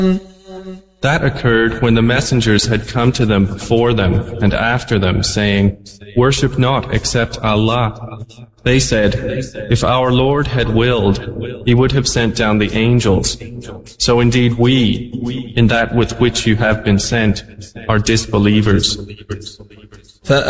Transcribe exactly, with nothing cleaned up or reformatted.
That occurred when the messengers had come to them before them and after them, saying, "Worship not except Allah." They said, "If our Lord had willed, He would have sent down the angels. So indeed we, in that with which you have been sent, are disbelievers."